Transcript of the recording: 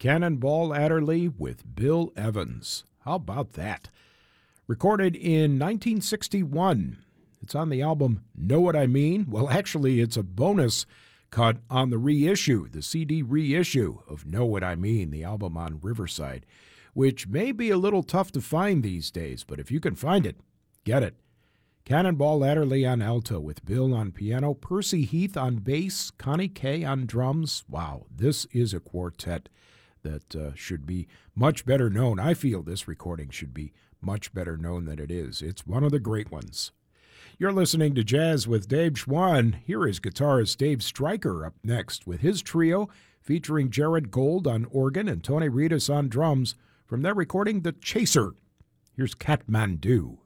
Cannonball Adderley with Bill Evans. How about that? Recorded in 1961. It's on the album Know What I Mean? Well, actually, it's a bonus cut on the reissue, the CD reissue of Know What I Mean, the album on Riverside, which may be a little tough to find these days, but if you can find it, get it. Cannonball Adderley on alto with Bill on piano, Percy Heath on bass, Connie Kay on drums. Wow, this is a quartet that should be much better known. I feel this recording should be much better known than it is. It's one of the great ones. You're listening to Jazz with Dave Schwann. Here is guitarist Dave Stryker up next with his trio featuring Jared Gold on organ and Tony Reedus on drums from their recording The Chaser. Here's Kathmandu.